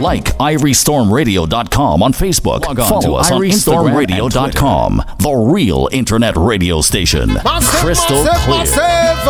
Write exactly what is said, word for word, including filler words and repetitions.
Like irie storm radio dot com on Facebook. Log on Follow to us on irie storm radio dot com, the real internet radio station. Crystal clear.